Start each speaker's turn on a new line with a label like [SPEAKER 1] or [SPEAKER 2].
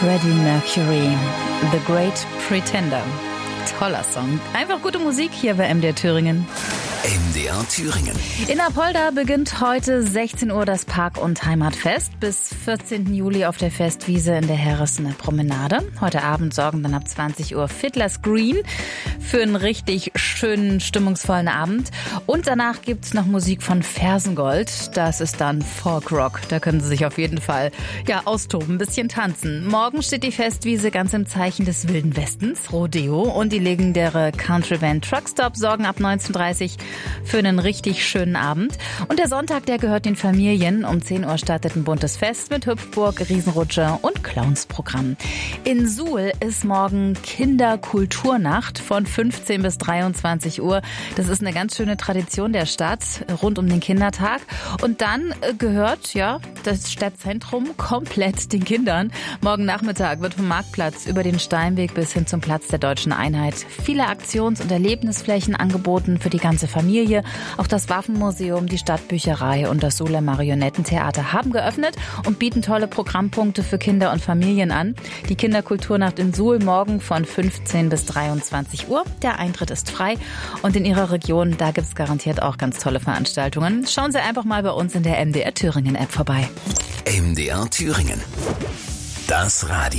[SPEAKER 1] Freddie Mercury, The Great Pretender. Toller Song. Einfach gute Musik hier bei MDR Thüringen.
[SPEAKER 2] MDR Thüringen.
[SPEAKER 1] In Apolda beginnt heute 16 Uhr das Park- und Heimatfest. Bis 14. Juli auf der Festwiese in der Heeresner Promenade. Heute Abend sorgen dann ab 20 Uhr Fiddler's Green für einen richtig schönen, stimmungsvollen Abend. Und danach gibt's noch Musik von Fersengold. Das ist dann Folkrock. Da können Sie sich auf jeden Fall austoben, ein bisschen tanzen. Morgen steht die Festwiese ganz im Zeichen des Wilden Westens, Rodeo. Und die legendäre Countryband Truckstop sorgen ab 19:30 Uhr für einen richtig schönen Abend. Und der Sonntag, der gehört den Familien. Um 10 Uhr startet ein buntes Fest mit Hüpfburg, Riesenrutsche und Clownsprogramm. In Suhl ist morgen Kinderkulturnacht von 15 bis 23 Uhr. Das ist eine ganz schöne Tradition der Stadt rund um den Kindertag. Und dann gehört das Stadtzentrum komplett den Kindern. Morgen Nachmittag wird vom Marktplatz über den Steinweg bis hin zum Platz der Deutschen Einheit viele Aktions- und Erlebnisflächen angeboten für die ganze Familie. Auch das Waffenmuseum, die Stadtbücherei und das Suhler Marionettentheater haben geöffnet und bieten tolle Programmpunkte für Kinder und Familien an. Die Kinderkulturnacht in Suhl morgen von 15 bis 23 Uhr. Der Eintritt ist frei und in Ihrer Region, da gibt es garantiert auch ganz tolle Veranstaltungen. Schauen Sie einfach mal bei uns in der MDR Thüringen App vorbei.
[SPEAKER 2] MDR Thüringen. Das Radio.